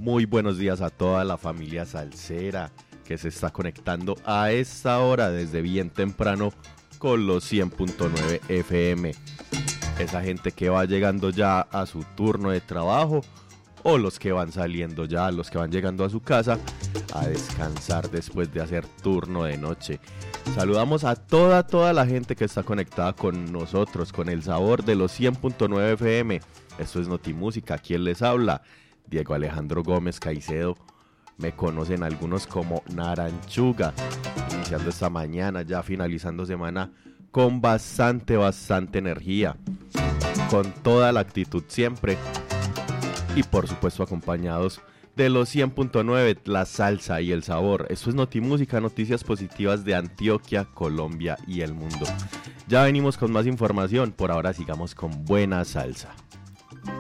Muy buenos días a toda la familia salsera que se está conectando a esta hora desde bien temprano con los 100.9 FM. Esa gente que va llegando ya a su turno de trabajo o los que van saliendo ya, los que van llegando a su casa a descansar después de hacer turno de noche. Saludamos a toda la gente que está conectada con nosotros, con el sabor de los 100.9 FM. Esto es Notimúsica, ¿quién les habla? Diego Alejandro Gómez Caicedo. Me conocen algunos como Naranchuga. Iniciando esta mañana, ya finalizando semana con bastante energía. Con toda la actitud siempre. Y por supuesto acompañados de los 100.9, la salsa y el sabor. Esto es Notimúsica, noticias positivas de Antioquia, Colombia y el mundo. Ya venimos con más información, por ahora sigamos con buena salsa.